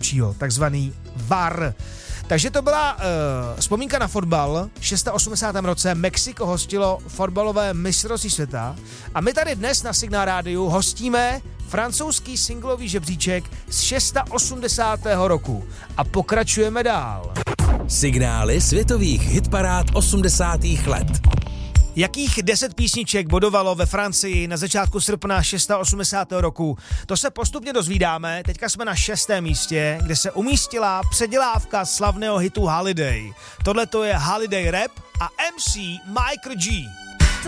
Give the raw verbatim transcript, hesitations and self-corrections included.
rozhodčího, takzvaný V A R. Takže to byla uh, vzpomínka na fotbal. V osmdesátém šestém roce Mexiko hostilo fotbalové mistrovství světa a my tady dnes na Signál Rádiu hostíme francouzský singlový žebříček z osmdesátého šestého roku a pokračujeme dál. Signály světových hitparád osmdesátých let. Jakých deset písniček bodovalo ve Francii na začátku srpna osmdesátého šestého roku? To se postupně dozvídáme. Teďka jsme na šestém místě, kde se umístila předělávka slavného hitu Holiday. Tohle to je Holiday Rap a M C Michael G.